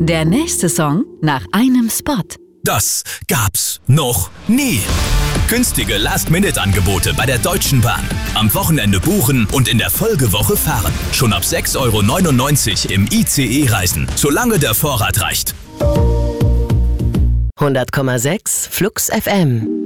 Der nächste Song nach einem Spot. Das gab's noch nie. Günstige Last-Minute-Angebote bei der Deutschen Bahn. Am Wochenende buchen und in der Folgewoche fahren. Schon ab 6,99 € im ICE reisen, solange der Vorrat reicht. 100,6 Flux FM